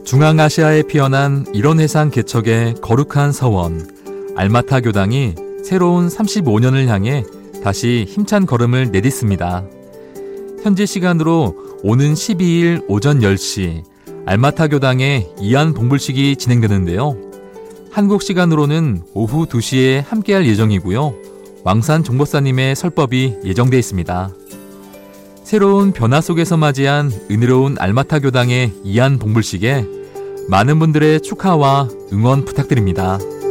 중앙아시아에 피어난 일원회상 개척의 거룩한 서원, 알마타 교당이 새로운 35년을 향해 다시 힘찬 걸음을 내딛습니다. 현지 시간으로 오는 12일 오전 10시 알마타 교당의 이안 봉불식이 진행되는데요. 한국 시간으로는 오후 2시에 함께할 예정이고요. 왕산 종법사님의 설법이 예정돼 있습니다. 새로운 변화 속에서 맞이한 은혜로운 알마타 교당의 이안 봉불식에 많은 분들의 축하와 응원 부탁드립니다.